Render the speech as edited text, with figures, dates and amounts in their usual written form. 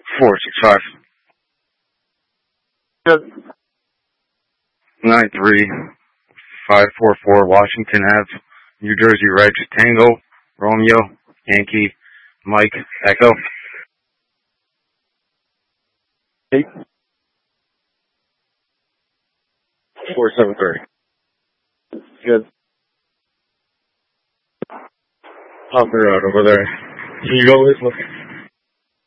465. Good. 93544 Washington Ave, New Jersey Rex, Tango, Romeo, Yankee, Mike, Echo. 8. 473. Good. Hopper out over there. Can you go with me?